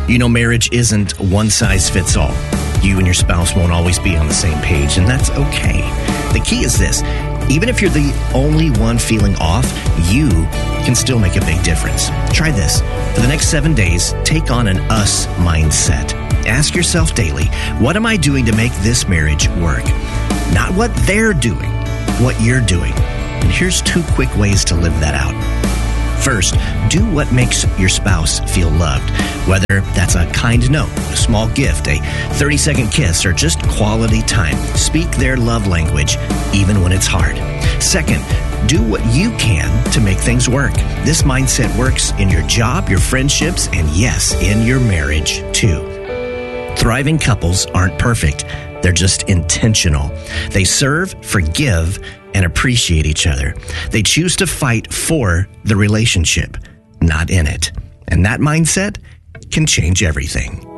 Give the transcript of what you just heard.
You know, marriage isn't one size fits all. You and your spouse won't always be on the same page, and that's okay. The key is this. Even if you're the only one feeling off, you can still make a big difference. Try this. For the next 7 days, take on an us mindset. Ask yourself daily, what am I doing to make this marriage work? Not what they're doing, what you're doing. And here's 2 quick ways to live that out. First, do what makes your spouse feel loved, whether that's a kind note, a small gift, a 30-second kiss, or just quality time. Speak their love language, even when it's hard. Second, do what you can to make things work. This mindset works in your job, your friendships, and yes, in your marriage too. Thriving couples aren't perfect. They're just intentional. They serve, forgive, and appreciate each other. They choose to fight for the relationship, not in it. And that mindset can change everything.